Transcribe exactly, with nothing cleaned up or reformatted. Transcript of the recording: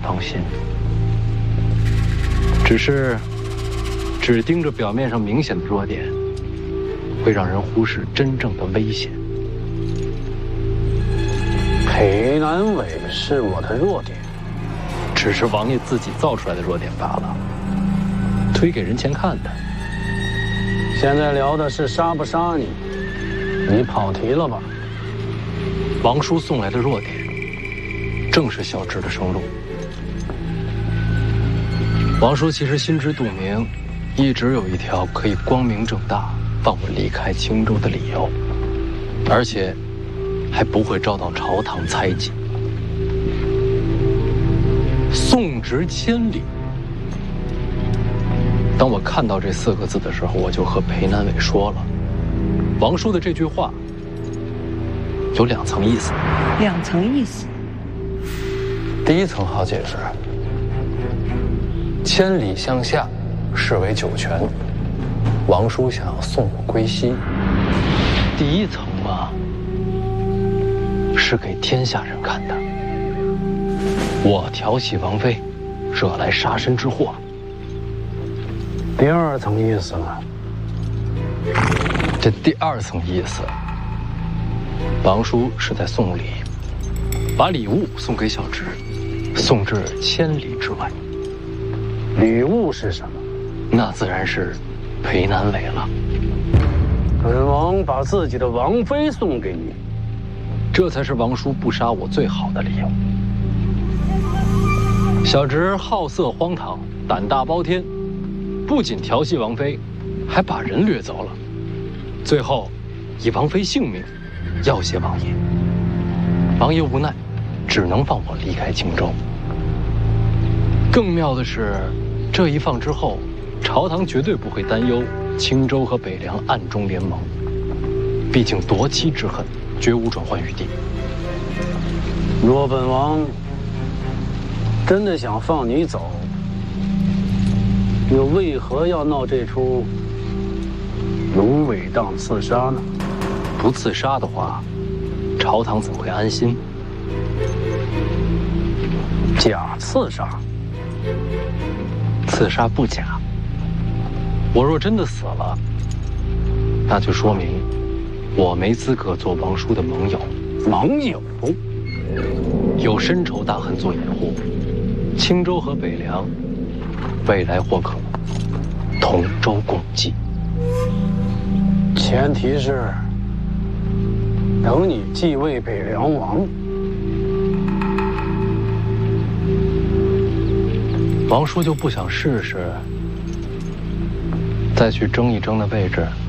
放心。只是，只盯着表面上明显的弱点，会让人忽视真正的危险。 裴南伟是我的弱点， 只是王爷自己造出来的弱点罢了，推给人前看的。 现在聊的是杀不杀你，你跑题了吧？ 王叔送来的弱点，正是小侄的生路。王叔其实心知肚明，一直有一条可以光明正大放我离开青州的理由，而且还不会遭到朝堂猜忌。送侄千里。当我看到这四个字的时候，我就和裴南伟说了，王叔的这句话有两层意思。 两层意思。 第一层好解释，千里向下，视为九泉。王叔想要送我归西。 第一层嘛，是给天下人看的。我调戏王妃，惹来杀身之祸。 第二层意思呢？ 这第二层意思，王叔是在送礼，把礼物送给小侄，送至千里之外。 礼物是什么？ 那自然是裴南伟了。 本王把自己的王妃送给你， 这才是王叔不杀我最好的理由。小侄好色荒唐，胆大包天，不仅调戏王妃，还把人掠走了，最后以王妃性命要挟王爷。王爷无奈，只能放我离开青州。更妙的是，这一放之后，朝堂绝对不会担忧青州和北凉暗中联盟，毕竟夺妻之恨绝无转换余地。 若本王真的想放你走，又为何要闹这出芦苇荡刺杀呢？ 不刺杀的话，朝堂怎会安心？ 假刺杀， 刺杀不假。我若真的死了，那就说明我没资格做王叔的盟友。 盟友？ 有深仇大恨做掩护，青州和北凉未来或可同舟共济。 前提是等你继位北凉王。 王叔就不想试试，再去争一争的位置